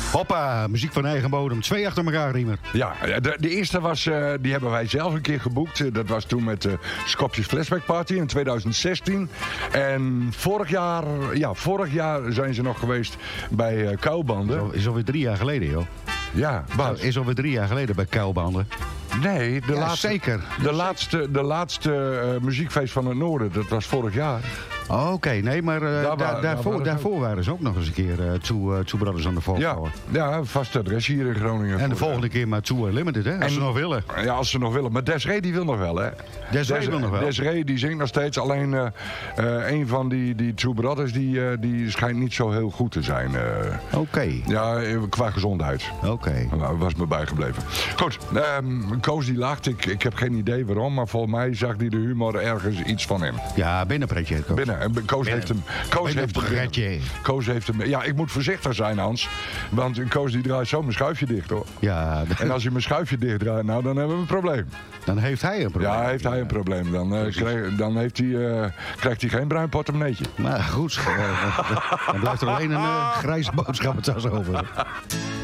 Hoppa, muziek van eigen bodem. 2 achter elkaar, Riemer. Ja, de eerste was, die hebben wij zelf een keer geboekt. Dat was toen met de Skopjes Flashback Party in 2016. En vorig jaar zijn ze nog geweest bij Kuilbanden. Is alweer 3 jaar geleden, joh. Ja, Bas. Is alweer 3 jaar geleden bij Kuilbanden. Nee, zeker. De laatste muziekfeest van het Noorden, dat was vorig jaar. Oké, nee, maar daarvoor waren ze ook nog eens een keer Two Brothers on the Fourth Floor. Ja, vast adres hier in Groningen. En de volgende keer maar Two Unlimited, hè? Als ze nog willen. Ja, als ze nog willen. Maar Desiree die wil nog wel, hè? Desiree wil nog wel. Desiree die zingt nog steeds. Alleen een van die Two Brothers die schijnt niet zo heel goed te zijn. Oké. Ja, qua gezondheid. Oké. Was me bijgebleven. Goed, Koos die lacht. Ik heb geen idee waarom, maar volgens mij zag hij de humor ergens iets van hem. Ja, binnenpretje. Binnen. En Koos heeft hem. Koos heeft hem. Ja, ik moet voorzichtig zijn, Hans. Want Koos die draait zo mijn schuifje dicht, hoor. Ja. En als hij mijn schuifje dicht draait, nou, dan hebben we een probleem. Dan heeft hij een probleem. Ja, heeft hij een probleem. Dan krijgt hij geen bruin portemonneetje. Maar goed, dan blijft er alleen een grijze boodschappentas over.